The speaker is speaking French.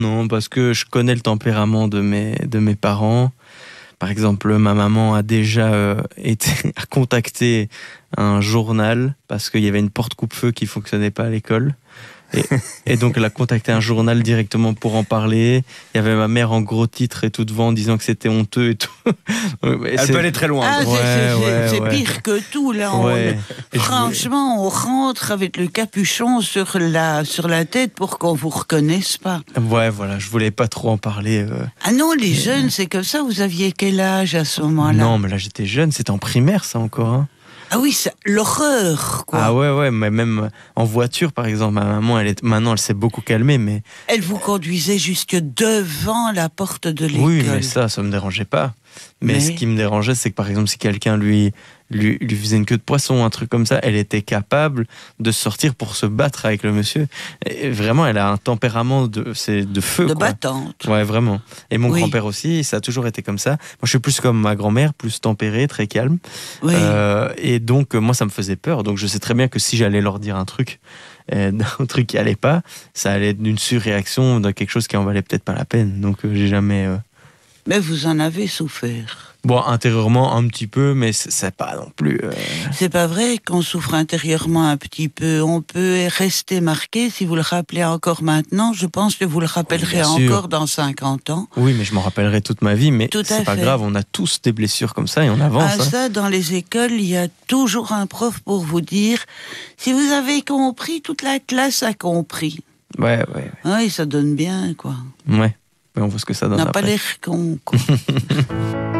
Non, parce que je connais le tempérament de mes parents. Par exemple, ma maman a déjà a contacté un journal parce qu'il y avait une porte coupe-feu qui fonctionnait pas à l'école. Et, et donc, elle a contacté un journal directement pour en parler. Il y avait ma mère en gros titre et tout devant en disant que c'était honteux et tout. Elle peut aller très loin. Ah, donc. c'est pire que tout, là. Ouais. Franchement, on rentre avec le capuchon sur la tête pour qu'on vous reconnaisse pas. Ouais, voilà, je voulais pas trop en parler. Ah non, les jeunes, c'est comme ça. Vous aviez quel âge à ce moment-là? Non, mais là, j'étais jeune. C'était en primaire, ça, encore. Hein. Ah oui, l'horreur, quoi. Ah ouais, mais même en voiture, par exemple, ma maman, maintenant, elle s'est beaucoup calmée, mais... Elle vous conduisait jusque devant la porte de l'école. Oui, mais ça me dérangeait pas. Mais ce qui me dérangeait, c'est que, par exemple, si quelqu'un lui faisait une queue de poisson, un truc comme ça, elle était capable de sortir pour se battre avec le monsieur. Et vraiment, elle a un tempérament de feu. De quoi. battante. Ouais, vraiment. Et mon grand-père aussi, ça a toujours été comme ça. Moi, je suis plus comme ma grand-mère, plus tempérée, très calme. Oui. Et donc, moi, ça me faisait peur. Donc, je sais très bien que si j'allais leur dire un truc qui allait pas, ça allait être d'une surréaction, de quelque chose qui en valait peut-être pas la peine. Donc, j'ai jamais... Mais vous en avez souffert. Bon, intérieurement, un petit peu, mais c'est pas non plus... C'est pas vrai qu'on souffre intérieurement un petit peu. On peut rester marqué, si vous le rappelez encore maintenant, je pense que vous le rappellerez encore dans 50 ans. Oui, mais je m'en rappellerai toute ma vie, mais c'est pas fait. grave, on a tous des blessures comme ça et on avance. Ah, ça, dans les écoles, il y a toujours un prof pour vous dire « Si vous avez compris, toute la classe a compris. » Ouais. Oui, ça donne bien, quoi. Ouais, mais on voit ce que ça donne On n'a pas après. l'air con, quoi.